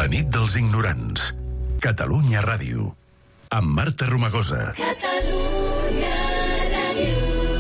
La nit dels ignorants. Catalunya Ràdio. Amb Marta Romagosa. Catalunya Ràdio.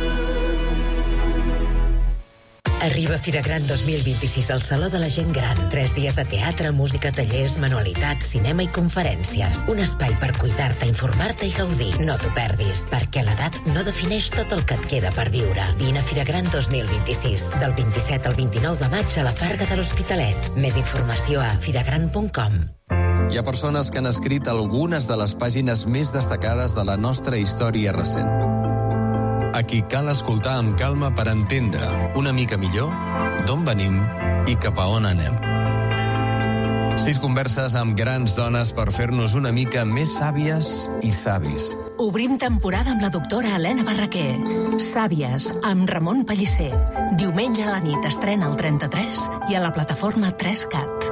Arriba Fira Gran 2026 al Saló de la Gent Gran. 3 dies de teatre, música, tallers, manualitats, cinema i conferències. Un espai per cuidar-te, informar-te i gaudir. No t'ho perdis, perquè l'edat no defineix tot el que et queda per viure. Vine a Fira Gran 2026, del 27 al 29 de maig a la Farga de l'Hospitalet. Més informació a firagran.com. Hi ha persones que han escrit algunes de les pàgines més destacades de la nostra història recent. A qui cal escoltar amb calma per entendre una mica millor d'on venim i cap a on anem. 6 converses amb grans dones per fer-nos una mica més sàvies i savis. Obrim temporada amb la doctora Helena Barraquer. Sàvies, amb Ramon Pellicer. Diumenge a la nit estrena el 33 i a la plataforma 3CAT.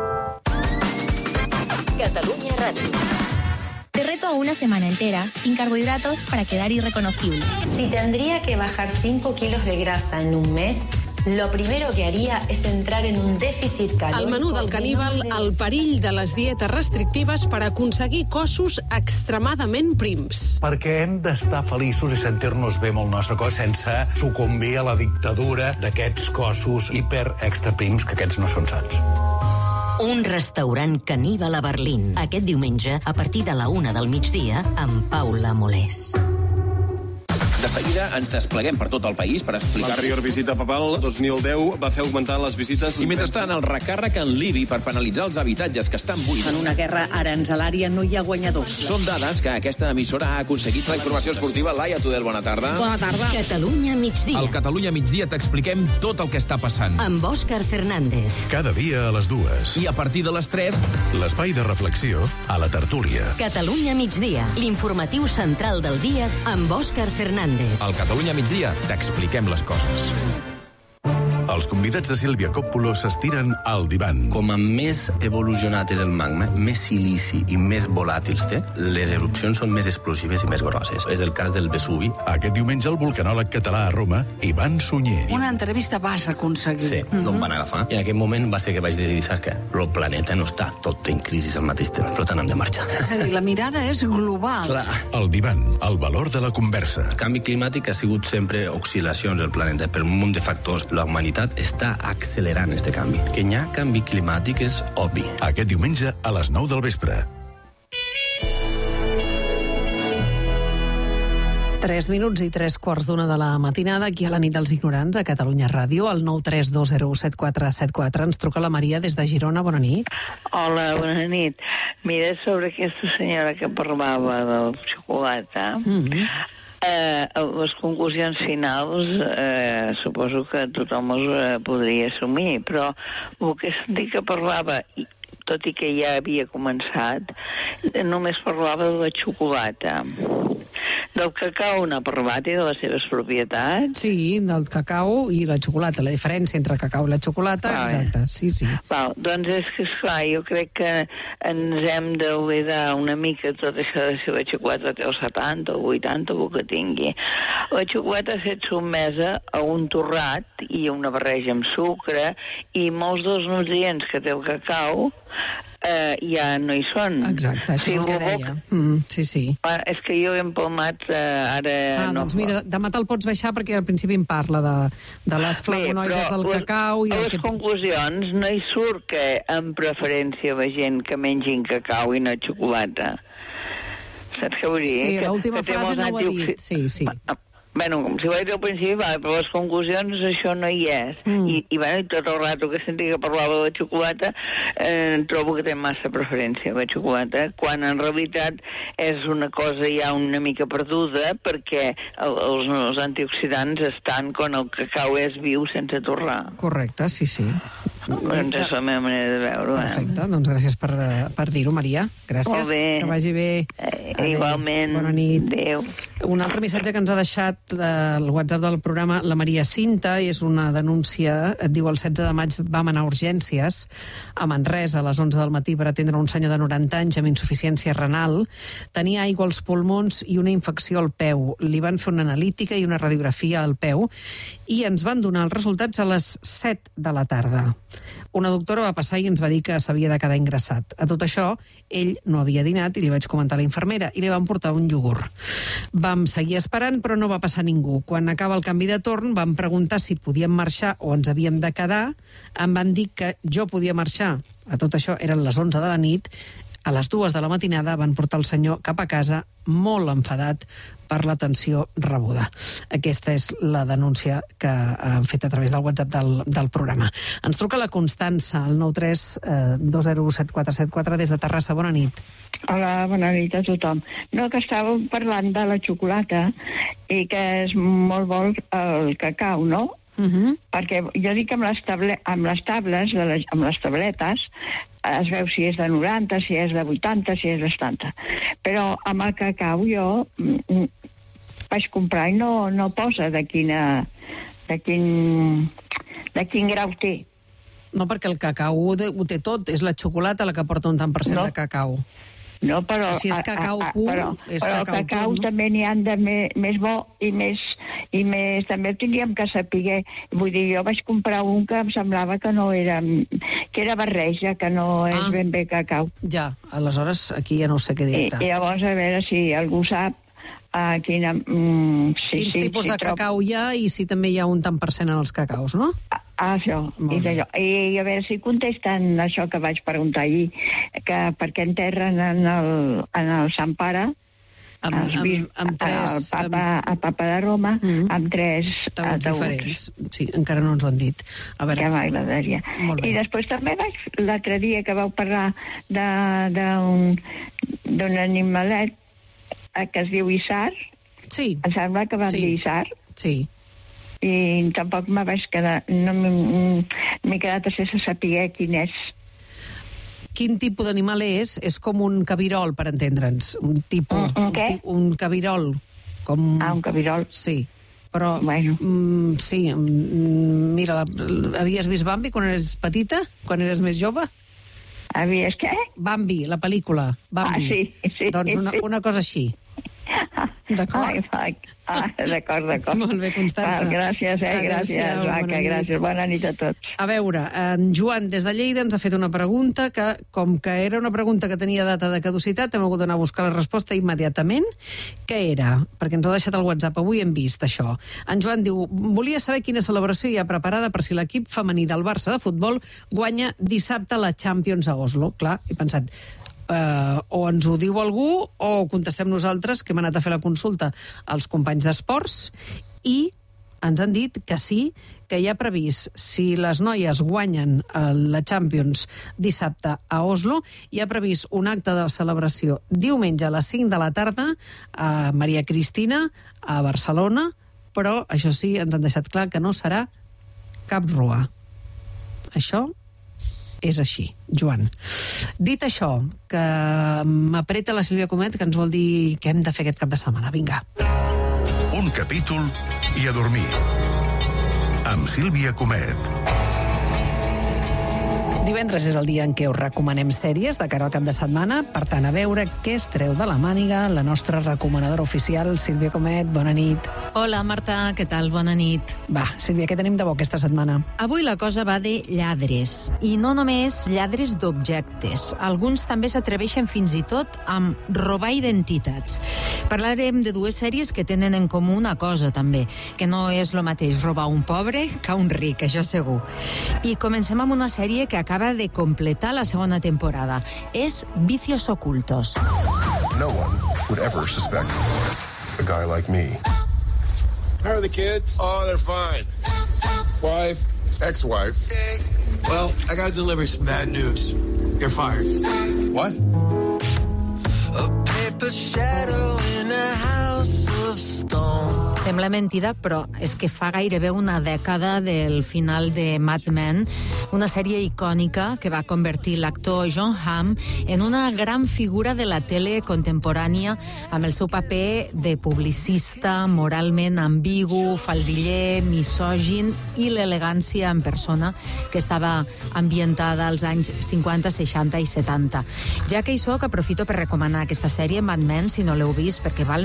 Catalunya Ràdio. Te reto a una semana entera sin carbohidratos para quedar irreconocible. Si tendría que bajar 5 kilos de grasa en un mes, lo primero que haría es entrar en un déficit calórico. El menú del caníbal, el perill de les dietes restrictives per aconseguir cossos extremadament prims. Perquè hem d'estar feliços i sentir-nos bé amb el nostre cos sense sucumbir a la dictadura d'aquests cossos hiper extra prims, que aquests no són sants. Un restaurant caníbal a Berlín. Aquest diumenge, a partir de la 1 del migdia, amb Paula Molés. De seguida ens despleguem per tot el país per explicar... L'anterior visita papal, 2010, va fer augmentar les visites... I mentrestant, el recàrrec en l'IBI per penalitzar els habitatges que estan buits. En una guerra aranzelària no hi ha guanyadors. Són dades que aquesta emissora ha aconseguit. La informació esportiva, Laia Tudel, bona tarda. Bona tarda. Catalunya migdia. Al Catalunya migdia t'expliquem tot el que està passant. Amb Òscar Fernández. Cada dia a les 2. I a partir de les 3... L'espai de reflexió a la tertúlia. Catalunya migdia. L'informatiu central del dia amb Òscar Fernández. Al Catalunya migdia t'expliquem les coses. Els convidats de Sílvia Coppola s'estiren al divan. Com a més evolucionat és el magma, més silici i més volàtils té, les erupcions són més explosives i més grosses. És el cas del Vesuvi. Aquest diumenge el vulcanòleg català a Roma, Ivan Sunyer. Una entrevista vas aconseguir. Sí, no em van agafar. I en aquest moment va ser que vaig decidir, saps què? El planeta no està tot en crisi al mateix temps, per tant hem de marxar. És a dir, la mirada és global. Clar. El divan, el valor de la conversa. El canvi climàtic ha sigut sempre oscil·lacions al planeta per un munt de factors. La humanitat està accelerant este canvi. Que hi ha canvi climàtic és obvi. Aquest diumenge a les 9 del vespre. 3 minuts i 3:15 de la matinada, aquí a la nit dels ignorants, a Catalunya Ràdio, al 932017474. Ens truca la Maria des de Girona. Bona nit. Hola, bona nit. Mira, sobre aquesta senyora que parlava del xocolata... les conclusions finals suposo que tothom els podria assumir, però el que sentit que parlava, tot i que ja havia començat, només parlava de la xocolata. Del cacau n'ha parlat i de les seves propietats? Sí, del cacau i la xocolata, la diferència entre el cacau i la xocolata, exacte, sí. Doncs és que, esclar, jo crec que ens hem d'oblidar una mica tot això de si la xocolata té el 70 o 80 o el que tingui. La xocolata ha estat sotmesa a un torrat i a una barreja amb sucre i molts dels nutrients que té el cacau ja no hi són. Exacte, això és el que deia. Sí. És que jo he empalmat ara... Doncs mira, demà te'l pots baixar perquè al principi em parla de les flavonoides del cacau... A les conclusions no hi surt que en preferència la gent que mengin cacau i no xocolata. Saps què vull dir? Sí, l'última frase no ho ha dit. Sí. Bueno, com si ho he dit al principi, però les conclusions això no hi és. I tot el rato que sentia que parlava de la xocolata, trobo que té massa preferència a la xocolata, quan en realitat és una cosa ja una mica perduda, perquè els antioxidants estan quan el cacau és viu sense torrar. Correcte, sí. Doncs és la meva manera de veure-ho. Perfecte, doncs gràcies per dir-ho, Maria. Gràcies. Molt bé. Que vagi bé. Igualment. Bona nit. Adéu. Un altre missatge que ens ha deixat del WhatsApp del programa la Maria Cinta, és una denúncia, et diu: el 16 de maig vam anar a urgències a Manresa a les 11 del matí per atendre un senyor de 90 anys amb insuficiència renal. Tenia aigua als pulmons i una infecció al peu. Li van fer una analítica i una radiografia al peu i ens van donar els resultats a les 7 de la tarda. Una doctora va passar i ens va dir que s'havia de quedar ingressat. A tot això, ell no havia dinat i li vaig comentar a la infermera i li van portar un iogurt. Vam seguir esperant, però no va passar ningú. Quan acaba el canvi de torn, vam preguntar si podíem marxar o ens havíem de quedar. Em van dir que jo podia marxar. A tot això eren les 11 de la nit. A les 2 de la matinada van portar el senyor cap a casa molt enfadat per l'atenció rebuda. Aquesta és la denúncia que han fet a través del WhatsApp del programa. Ens truca la Constança, al 93-207474 des de Terrassa. Bona nit. Hola, bona nit a tothom. No, que estàvem parlant de la xocolata i que és molt bo el cacau, no? Perquè jo dic amb les tabletes, es veu si és de 90, si és de 80, si és de 70. Però amb el cacau jo vaig comprar i no posa de quin grau té. No, perquè el cacau ho té tot. És la xocolata la que porta un tant per cent de cacau. No, però... Si és cacau pur, és cacau pur. Però el cacau també n'hi ha de més bo i més... També ho tindríem que saber. Vull dir, jo vaig comprar un que em semblava que no era... que era barreja, que no és ben bé cacau. Ja, aleshores aquí ja no sé què dir-te. I llavors, a veure si algú sap quins tipus de cacau hi ha i si també hi ha un tant per cent en els cacaus, no? Això, i a veure si contesten això que vaig preguntar ahir, que per què enterren en el Sant Pare, el Papa de Roma, amb 3 ataúds diferents. Sí, encara no ens ho han dit. A veure. Ja m'agradaria. I després també l'altre dia que vau parlar d'un animalet que es diu Isar. Sí. Em sembla que va dir Isar. Sí. I tampoc me vaig quedar... No m'he quedat sense saber quin és. Quin tipus d'animal és? És com un cabirol, per entendre'ns. Un tipus... Un cabirol. Un cabirol. Sí. Però... Bueno. Sí. Mira, havies vist Bambi quan eres petita? Quan eres més jove? Havies què? Bambi, la pel·lícula. Bambi. Sí. Doncs una cosa així. D'acord? D'acord. Molt bé, Constança. Gràcies, gràcies. Bona nit a tots. A veure, en Joan, des de Lleida, ens ha fet una pregunta que, com que era una pregunta que tenia data de caducitat, hem hagut d'anar a buscar la resposta immediatament. Què era? Perquè ens ho ha deixat al WhatsApp. Avui hem vist això. En Joan diu, volia saber quina celebració hi ha preparada per si l'equip femení del Barça de futbol guanya dissabte la Champions a Oslo. Clar, he pensat... o ens ho diu algú o contestem nosaltres, que hem anat a fer la consulta als companys d'esports, i ens han dit que sí, que hi ha previst, si les noies guanyen la Champions dissabte a Oslo, hi ha previst un acte de celebració diumenge a les 5 de la tarda a Maria Cristina, a Barcelona, però això sí, ens han deixat clar que no serà cap rua. Això és així, Joan. Dit això, que m'apreta la Sílvia Comet, que ens vol dir què hem de fer aquest cap de setmana. Vinga. Un capítol i a dormir. Amb Sílvia Comet. Divendres és el dia en què us recomanem sèries de cara al cap de setmana, per tant, a veure què es treu de la màniga la nostra recomanadora oficial, Sílvia Comet. Bona nit. Hola, Marta, què tal? Bona nit. Va, Sílvia, què tenim de bo aquesta setmana? Avui la cosa va de lladres, i no només lladres d'objectes. Alguns també s'atreveixen fins i tot amb robar identitats. Parlarem de dues sèries que tenen en comú una cosa, també, que no és el mateix robar un pobre que un ric, això segur. I comencem amb una sèrie que acaba de completar la segona temporada. És Vicios Ocultos. No one would ever suspect a guy like me. How are the kids? Oh, they're fine. Wife, ex-wife. Well, I gotta deliver some bad news. You're fired. What? A paper shadow in a house of stone. Sembla mentida, però és que fa gairebé una dècada del final de Mad Men, una sèrie icònica que va convertir l'actor Jon Hamm en una gran figura de la tele contemporània, amb el seu paper de publicista moralment ambigu, faldiller, misògin i l'elegància en persona que estava ambientada als anys 50, 60 i 70. Ja que hi soc, aprofito per recomanar aquesta sèrie, Mad Men, si no l'heu vist, perquè val moltíssim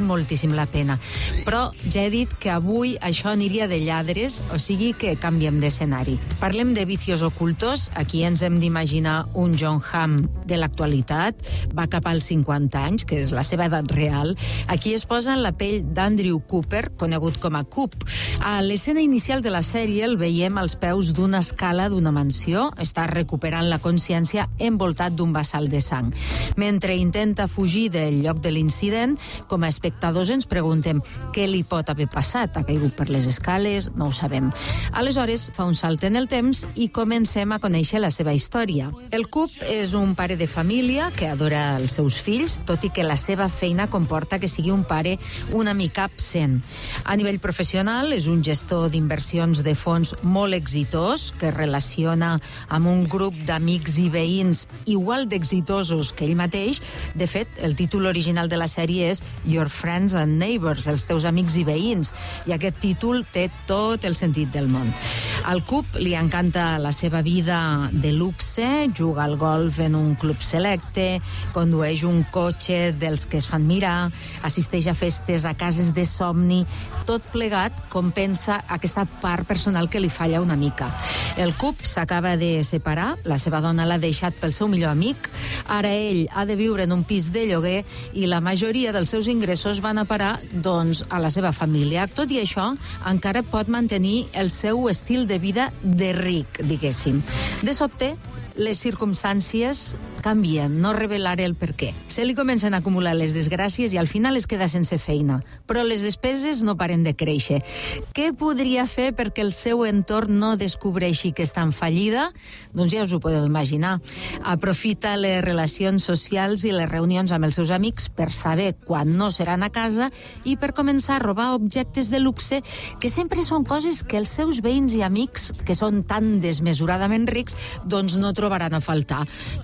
moltíssim la pena. Però ja he dit que avui això aniria de lladres, o sigui que canviem d'escenari. Parlem de vicios ocultos. Aquí ens hem d'imaginar un John Hamm de l'actualitat. Va cap als 50 anys, que és la seva edat real. Aquí es posa en la pell d'Andrew Cooper, conegut com a Coop. A l'escena inicial de la sèrie el veiem als peus d'una escala d'una mansió. Està recuperant la consciència envoltat d'un vessal de sang. Mentre intenta fugir del lloc de l'incident, com a espectadors ens preguntem què li pot haver passat. Ha caigut per les escales? No ho sabem. Aleshores, fa un salt en el temps i comencem a conèixer la seva història. El Coop és un pare de família que adora els seus fills, tot i que la seva feina comporta que sigui un pare una mica absent. A nivell professional, és un gestor d'inversions de fons molt exitós, que relaciona amb un grup d'amics i veïns igual d'exitosos que ell mateix. De fet, el títol original de la sèrie és Your Friends and Neighbors, els teus amics i veïns, i aquest títol té tot el sentit del món. Al Coop li encanta la seva vida de luxe, juga al golf en un club selecte, condueix un cotxe dels que es fan mirar, assisteix a festes a cases de somni, tot plegat compensa aquesta part personal que li falla una mica. El Coop s'acaba de separar, la seva dona l'ha deixat pel seu millor amic, ara ell ha de viure en un pis de lloguer i la majoria dels seus ingressos van a parar, doncs, a la seva família. Tot i això, encara pot mantenir el seu estil de vida de ric, diguéssim. De sobte, les circumstàncies canvien, no revelaré el per què. Se li comencen a acumular les desgràcies i al final es queda sense feina. Però les despeses no paren de créixer. Què podria fer perquè el seu entorn no descobreixi que està en fallida? Doncs ja us ho podeu imaginar. Aprofita les relacions socials i les reunions amb els seus amics per saber quan no seran a casa i per començar a robar objectes de luxe que sempre són coses que els seus veïns i amics, que són tan desmesuradament rics, doncs no trobaran a faltar.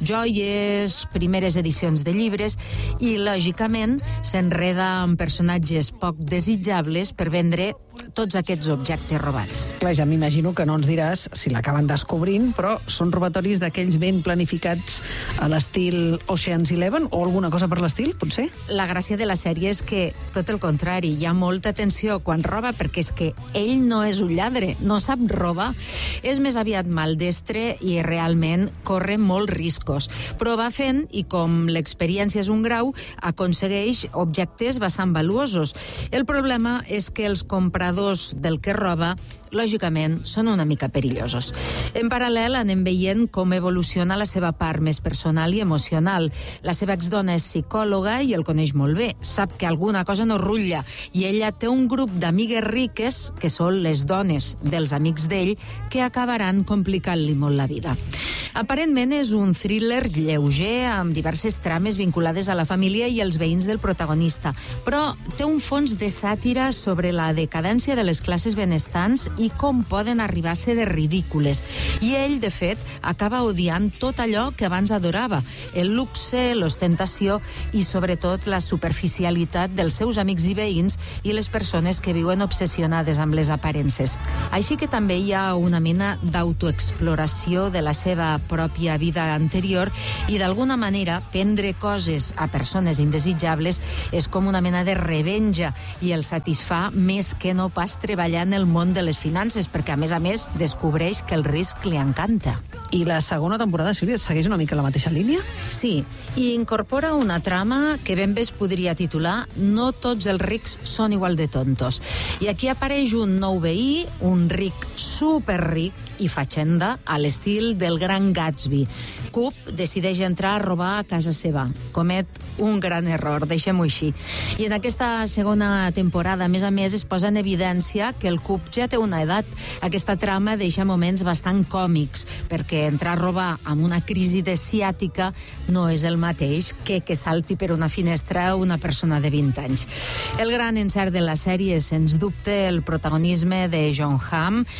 Joies, primeres edicions de llibres i, lògicament, s'enreda amb personatges poc desitjables per vendre tots aquests objectes robats. Clar, ja m'imagino que no ens diràs si l'acaben descobrint, però són robatoris d'aquells ben planificats a l'estil Ocean's 11 o alguna cosa per l'estil, potser? La gràcia de la sèrie és que, tot el contrari, hi ha molta atenció quan roba, perquè és que ell no és un lladre, no sap robar. És més aviat maldestre i realment corre molts riscos. Però va fent, i com l'experiència és un grau, aconsegueix objectes bastant valuosos. El problema és que els compradors del que roba, lògicament, són una mica perillosos. En paral·lel anem veient com evoluciona la seva part més personal i emocional. La seva exdona és psicòloga i el coneix molt bé. Sap que alguna cosa no rutlla i ella té un grup d'amigues riques, que són les dones dels amics d'ell, que acabaran complicant-li molt la vida. Aparentment és un thriller lleuger amb diverses trames vinculades a la família i els veïns del protagonista, però té un fons de sàtira sobre la decadència de les classes benestants i com poden arribar a ser de ridícules. I ell, de fet, acaba odiant tot allò que abans adorava, el luxe, l'ostentació i, sobretot, la superficialitat dels seus amics i veïns i les persones que viuen obsessionades amb les aparences. Així que també hi ha una mena d'autoexploració de la seva pròpia vida anterior i, d'alguna manera, prendre coses a persones indesitjables és com una mena de revenja i el satisfà més que no pas treballar en el món de les finances, perquè, a més, descobreix que el risc li encanta. I la segona temporada, Sílvia, segueix una mica la mateixa línia? Sí, i incorpora una trama que ben bé es podria titular No tots els rics són igual de tontos. I aquí apareix un nou veí, un ric superric i fatxenda, a l'estil del Gran Gatsby. Coop decideix entrar a robar a casa seva. Comet un gran error, deixem-ho així. I en aquesta segona temporada, a més, es posa en evidència que el Coop ja té una edat. Aquesta trama deixa moments bastant còmics, perquè entrar a robar amb una crisi de ciàtica no és el mateix que salti per una finestra una persona de 20 anys. El gran encert de la sèrie és, sens dubte, el protagonisme de John Hamm.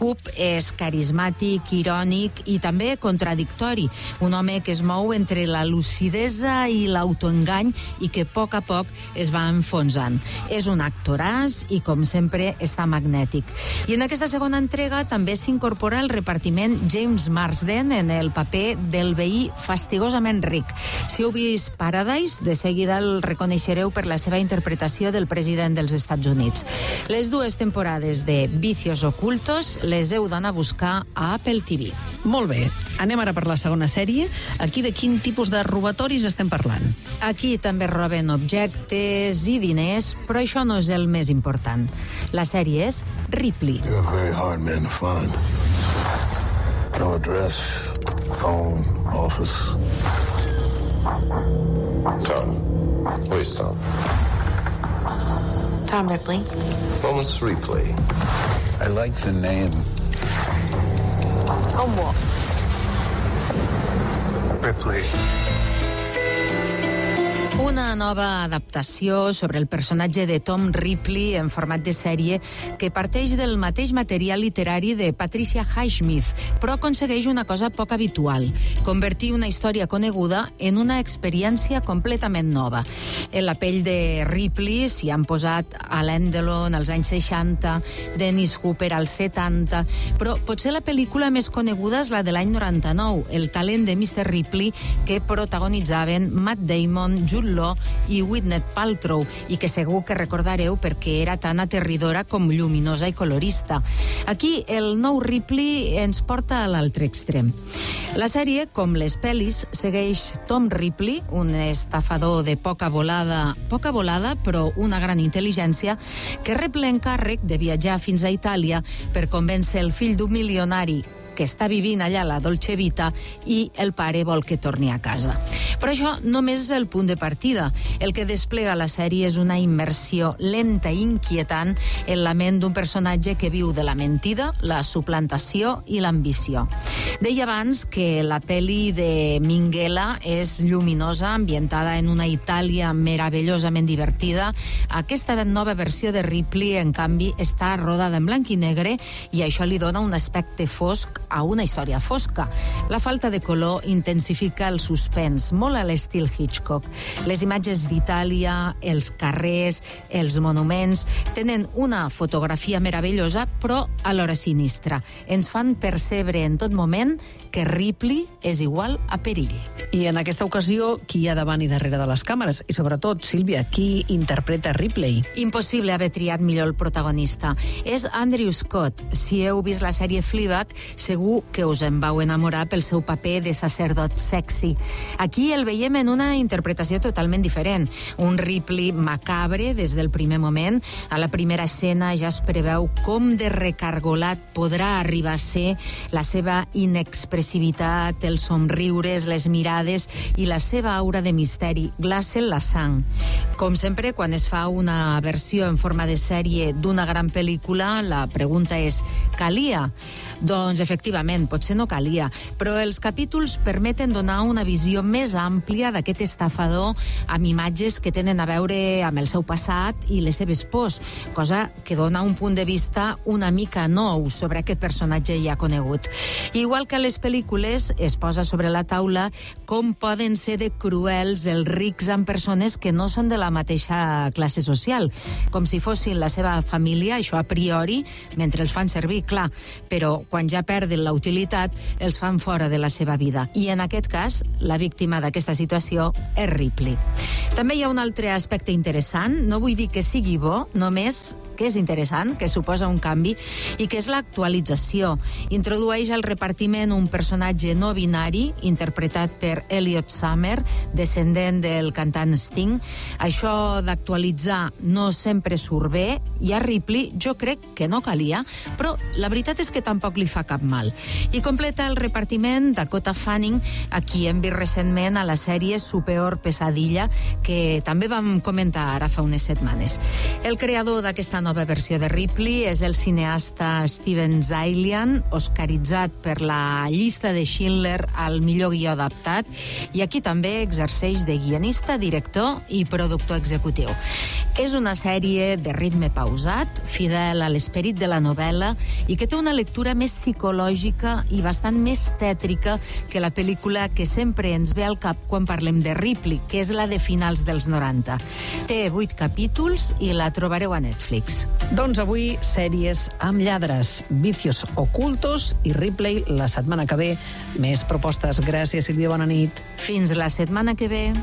Hoop és carismàtic, irònic i també contradictori. Un home que es mou entre la lucidesa i l'autoengany i que a poc es va enfonsant. És un actoràs i, com sempre, està magnètic. I en aquesta segona entrega també s'incorpora el repartiment James Marsden en el paper del veí fastigosament ric. Si heu vist Paradise, de seguida el reconeixereu per la seva interpretació del president dels Estats Units. Les dues temporades de Vicios Ocultos les heu d'anar a buscar a Apple TV. Molt bé, anem ara per la segona sèrie. Aquí de quin tipus de robatoris estem parlant? Aquí també roben objectes i diners, però això no és el més important. La sèrie és Ripley. You're a very hard man to find. No address, phone, office. Tom. Where's Tom? Tom Ripley. Thomas Ripley. I like the name. Tom what? Ripley. Una nova adaptació sobre el personatge de Tom Ripley en format de sèrie que parteix del mateix material literari de Patricia Highsmith, però aconsegueix una cosa poc habitual, convertir una història coneguda en una experiència completament nova. En la pell de Ripley s'hi han posat Alain Delon als anys 60, Dennis Hopper als 70, però potser la pel·lícula més coneguda és la de l'any 99, El talent de Mr. Ripley, que protagonitzaven Matt Damon, Jude Law i Gwyneth Paltrow, i que segur que recordareu perquè era tan aterridora com lluminosa i colorista. Aquí el nou Ripley ens porta a l'altre extrem. La sèrie, com les pel·lis, segueix Tom Ripley, un estafador de poca volada, però una gran intel·ligència, que rep l'encàrrec de viatjar fins a Itàlia per convèncer el fill d'un milionari que està vivint allà la Dolce Vita i el pare vol que torni a casa. Però això només és el punt de partida. El que desplega la sèrie és una immersió lenta i inquietant en la ment d'un personatge que viu de la mentida, la suplantació i l'ambició. Deia abans que la pel·li de Minghella és lluminosa, ambientada en una Itàlia meravellosament divertida. Aquesta nova versió de Ripley, en canvi, està rodada en blanc i negre i això li dona un aspecte fosc a una història fosca. La falta de color intensifica el suspens, molt a l'estil Hitchcock. Les imatges d'Itàlia, els carrers, els monuments, tenen una fotografia meravellosa, però alhora sinistra. Ens fan percebre en tot moment que Ripley és igual a perill. I en aquesta ocasió, qui hi ha davant i darrere de les càmeres? I sobretot, Sílvia, qui interpreta Ripley? Impossible haver triat millor el protagonista. És Andrew Scott. Si heu vist la sèrie Fleabag, segur que us en vau enamorar pel seu paper de sacerdot sexy. Aquí el veiem en una interpretació totalment diferent. Un Ripley macabre des del primer moment. A la primera escena ja es preveu com de recargolat podrà arribar a ser la seva inexpressivitat, els somriures, les mirades i la seva aura de misteri. Glacen la sang. Com sempre, quan es fa una versió en forma de sèrie d'una gran pel·lícula, la pregunta és: calia? Doncs efectivament, potser no calia, però els capítols permeten donar una visió més àmplia d'aquest estafador amb imatges que tenen a veure amb el seu passat i les seves pors, cosa que dona un punt de vista una mica nou sobre aquest personatge ja conegut. Igual que a les pel·lícules, es posa sobre la taula com poden ser de cruels els rics amb persones que no són de la mateixa classe social, com si fossin la seva família, això a priori, mentre els fan servir, clar, però quan ja perden la utilitat, els fan fora de la seva vida. I en aquest cas, la víctima d'aquesta situació és Ripley. També hi ha un altre aspecte interessant, no vull dir que sigui bo, només que és interessant, que suposa un canvi, i que és l'actualització. Introdueix al repartiment un personatge no binari, interpretat per Elliot Summer, descendent del cantant Sting. Això d'actualitzar no sempre surt bé, i a Ripley jo crec que no calia, però la veritat és que tampoc li fa cap mal. I completa el repartiment Dakota Fanning, a qui hem vist recentment a la sèrie Su peor pesadilla, que també vam comentar ara fa unes setmanes. El creador d'aquesta nova versió de Ripley és el cineasta Steven Zaillian, oscaritzat per La llista de Schindler al millor guió adaptat, i aquí també exerceix de guionista, director i productor executiu. És una sèrie de ritme pausat, fidel a l'esperit de la novel·la i que té una lectura més psicològica i bastant més tètrica que la pel·lícula que sempre ens ve al cap quan parlem de Ripley, que és la de finals dels 90. Té 8 capítols i la trobareu a Netflix. Doncs avui, sèries amb lladres, Vicios ocultos i Ripley la setmana que ve. Més propostes. Gràcies, Sílvia, bona nit. Fins la setmana que ve.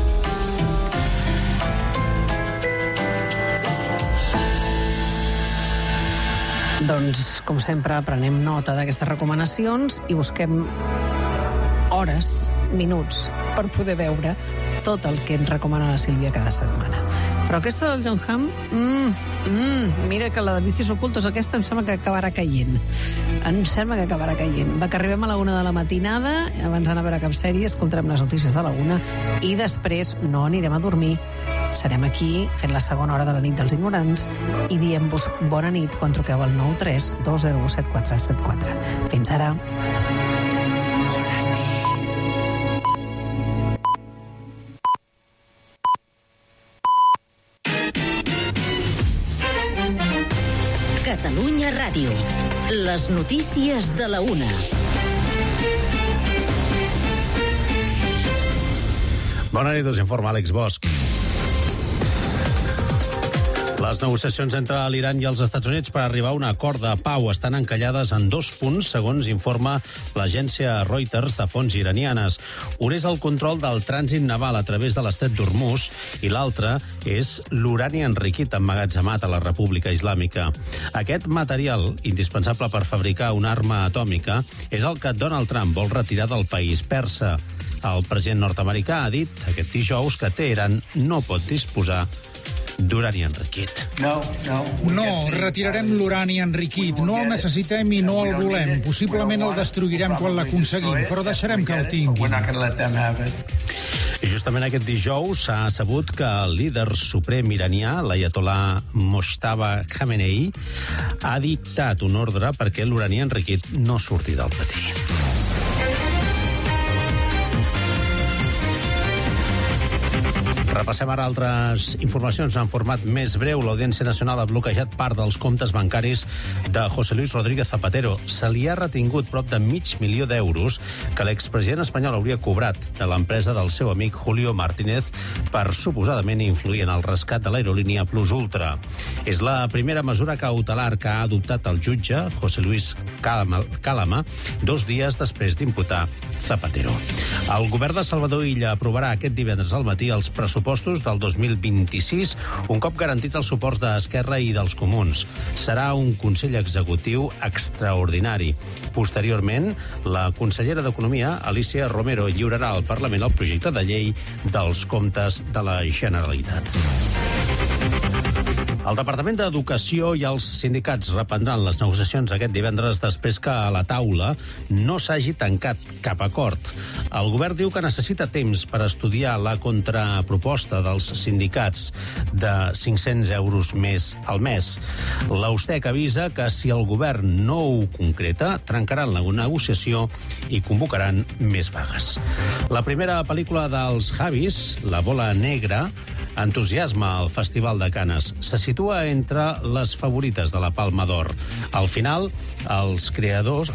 Doncs, com sempre, prenem nota d'aquestes recomanacions i busquem hores, minuts, per poder veure tot el que ens recomana la Sílvia cada setmana. Però aquesta del John Hamm, mira que la de Vicios ocultos, aquesta em sembla que acabarà caient. Va, que arribem a la 1 de la matinada, abans d'anar a veure cap sèrie, escoltarem les notícies de la 1 i després no anirem a dormir. Serem aquí fent la segona hora de la nit dels ignorants i diem-vos bona nit quan truqueu al 93 201 7474. Fins ara. Catalunya Ràdio. Les notícies de la 1. Bona nit, us informa Àlex Bosch. Les negociacions entre l'Iran i els Estats Units per arribar a un acord de pau estan encallades en 2 punts, segons informa l'agència Reuters de fonts iranianes. Un és el control del trànsit naval a través de l'estret d'Hormuz i l'altre és l'urani enriquit emmagatzemat a la República Islàmica. Aquest material, indispensable per fabricar una arma atòmica, és el que Donald Trump vol retirar del país persa. El president nord-americà ha dit aquest dijous que Teheran no pot disposar d'urani enriquit. No, retirarem l'urani enriquit. No el necessitem i no el volem. Possiblement el destruirem quan l'aconseguim, però deixarem que el tinguin. I justament aquest dijous s'ha sabut que el líder suprem iranià, l'aiatolà Mojtaba Khamenei, ha dictat un ordre perquè l'urani enriquit no surti del patí. Repassem ara altres informacions en format més breu. l'Audiència Nacional ha bloquejat part dels comptes bancaris de José Luis Rodríguez Zapatero. Se li ha retingut prop de $500.000 d'euros que l'expresident espanyol hauria cobrat de l'empresa del seu amic Julio Martínez per suposadament influir en el rescat de l'aerolínia Plus Ultra. És la primera mesura cautelar que ha adoptat el jutge José Luis Cálama 2 dies després d'imputar Zapatero. El govern de Salvador Illa aprovarà aquest divendres al matí els pressupostos del 2026, un cop garantits els suports d'Esquerra i dels Comuns. Serà un Consell Executiu extraordinari. Posteriorment, la consellera d'Economia, Alicia Romero, lliurarà al Parlament el projecte de llei dels comptes de la Generalitat. El Departament d'Educació i els sindicats reprendran les negociacions aquest divendres després que a la taula no s'hagi tancat cap acord. El govern diu que necessita temps per estudiar la contraproposta dels sindicats de 500 euros més al mes. L'Austec avisa que si el govern no ho concreta, trencaran la negociació i convocaran més vagues. La primera pel·lícula dels Javis, La bola negra, entusiasma al Festival de Canes. Se situa entre les favorites de la Palma d'Or. Al final, els creadors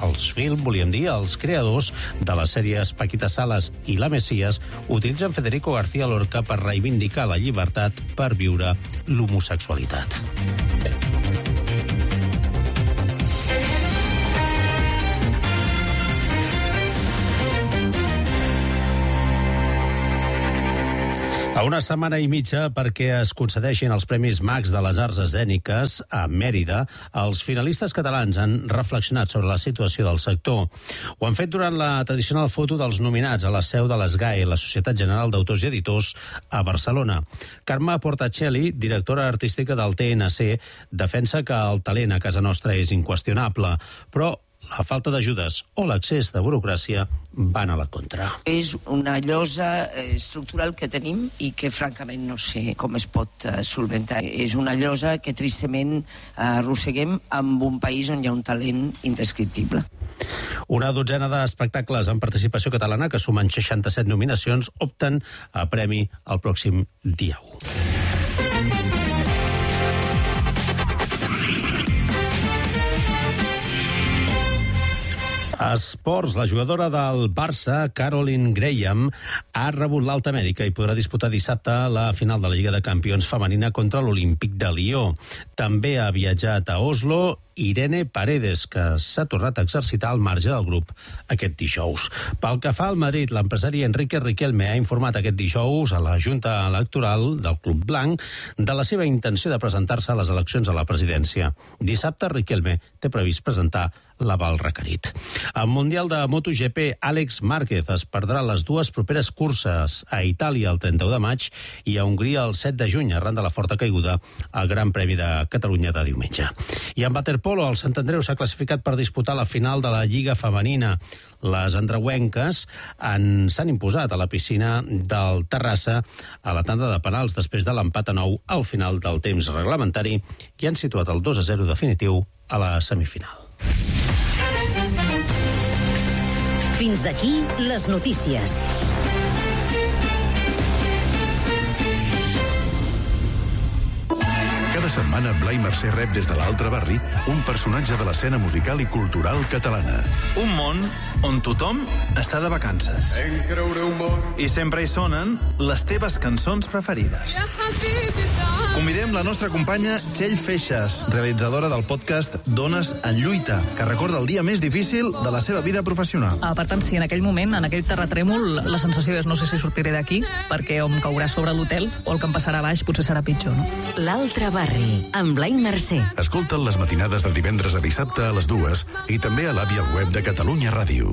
de les sèries Paquita Salas i La Mesías utilitzen Federico García Lorca per reivindicar la llibertat per viure l'homosexualitat. A una setmana i mitja perquè es concedeixin els Premis Max de les Arts Escèniques a Mèrida, els finalistes catalans han reflexionat sobre la situació del sector. Ho han fet durant la tradicional foto dels nominats a la seu de l'ESGAE, la Societat General d'Autors i Editors, a Barcelona. Carme Portacelli, directora artística del TNC, defensa que el talent a casa nostra és inqüestionable, però la falta d'ajudes o l'accés de burocràcia van a la contra. És una llosa estructural que tenim i que francament no sé com es pot solventar. És una llosa que tristament arrosseguem amb un país on hi ha un talent indescriptible. Una dotzena d'espectacles en participació catalana que sumen 67 nominacions opten a premi el pròxim dia 1. Esports, la jugadora del Barça, Caroline Graham, ha rebut l'alta mèdica i podrà disputar dissabte la final de la Lliga de Campions femenina contra l'Olímpic de Lió. També ha viatjat a Oslo Irene Paredes, que s'ha tornat a exercitar al marge del grup aquest dijous. Pel que fa al Madrid, l'empresari Enrique Riquelme ha informat aquest dijous a la Junta Electoral del Club Blanc de la seva intenció de presentar-se a les eleccions a la presidència. Dissabte, Riquelme té previst presentar l'aval requerit. Al Mundial de MotoGP, Àlex Márquez es perdrà les dues properes curses, a Itàlia el 31 de maig i a Hongria el 7 de juny, arran de la forta caiguda al Gran Premi de Catalunya de diumenge. I en waterpolo, el Sant Andreu s'ha classificat per disputar la final de la Lliga Femenina. Les andreuenques s'han imposat a la piscina del Terrassa a la tanda de penals després de l'empat a 9 al final del temps reglamentari i han situat el 2-0 definitiu a la semifinal. Fins aquí les notícies. Cada setmana Blai Mercè rep des de l'altre barri un personatge de l'escena musical i cultural catalana. Un món on tothom està de vacances. I sempre hi sonen les teves cançons preferides. Convidem la nostra companya Txell Feixas, realitzadora del podcast Dones en lluita, que recorda el dia més difícil de la seva vida professional. Per tant, si en aquell moment, en aquell terratrèmol, la sensació és no sé si sortiré d'aquí, perquè o em caurà sobre l'hotel o el que em passarà a baix potser serà pitjor, no? L'altre barri, amb Blai Mercè. Escolta'n les matinades de divendres a dissabte a les 2 i també a l'app i al web de Catalunya Ràdio.